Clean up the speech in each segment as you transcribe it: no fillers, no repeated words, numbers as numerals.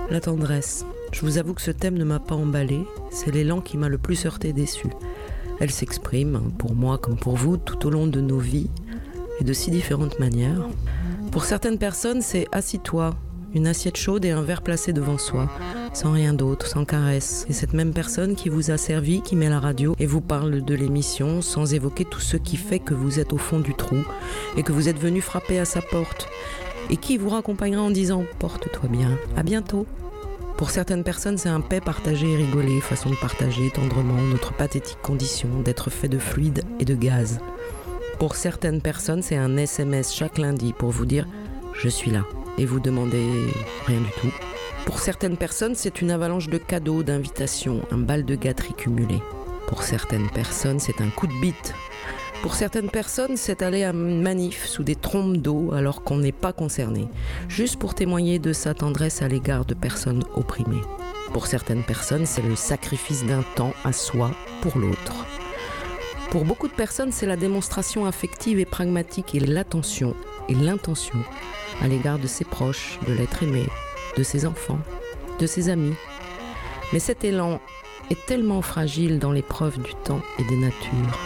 La tendresse. Je vous avoue que ce thème ne m'a pas emballé, c'est l'élan qui m'a le plus heurté et déçu. Elle s'exprime, pour moi comme pour vous, tout au long de nos vies, et de si différentes manières. Pour certaines personnes, c'est « assis-toi », une assiette chaude et un verre placé devant soi, sans rien d'autre, sans caresse. Et cette même personne qui vous a servi, qui met la radio et vous parle de l'émission, sans évoquer tout ce qui fait que vous êtes au fond du trou, et que vous êtes venu frapper à sa porte, et qui vous raccompagnera en disant « porte-toi bien, à bientôt ». Pour certaines personnes, c'est un paix partagé et rigolé, façon de partager tendrement notre pathétique condition d'être fait de fluide et de gaz. Pour certaines personnes, c'est un SMS chaque lundi pour vous dire « je suis là » et vous demandez rien du tout. Pour certaines personnes, c'est une avalanche de cadeaux, d'invitations, un bal de gâteries cumulé. Pour certaines personnes, c'est un coup de bite. Pour certaines personnes, c'est aller à une manif sous des trompes d'eau alors qu'on n'est pas concerné, juste pour témoigner de sa tendresse à l'égard de personnes opprimées. Pour certaines personnes, c'est le sacrifice d'un temps à soi pour l'autre. Pour beaucoup de personnes, c'est la démonstration affective et pragmatique et l'attention et l'intention à l'égard de ses proches, de l'être aimé, de ses enfants, de ses amis. Mais cet élan est tellement fragile dans l'épreuve du temps et des natures.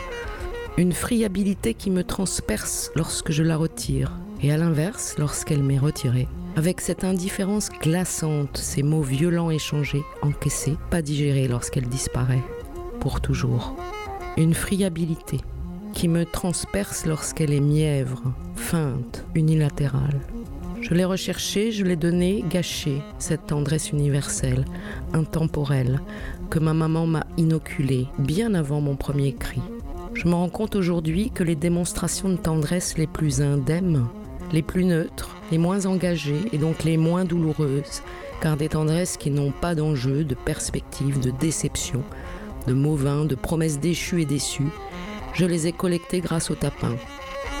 Une friabilité qui me transperce lorsque je la retire, et à l'inverse, lorsqu'elle m'est retirée. Avec cette indifférence glaçante, ces mots violents échangés, encaissés, pas digérés lorsqu'elle disparaît, pour toujours. Une friabilité qui me transperce lorsqu'elle est mièvre, feinte, unilatérale. Je l'ai recherchée, je l'ai donnée, gâchée, cette tendresse universelle, intemporelle, que ma maman m'a inoculée bien avant mon premier cri. Je me rends compte aujourd'hui que les démonstrations de tendresse les plus indemnes, les plus neutres, les moins engagées et donc les moins douloureuses, car des tendresses qui n'ont pas d'enjeu, de perspective, de déception, de mots vains, de promesses déchues et déçues, je les ai collectées grâce au tapin.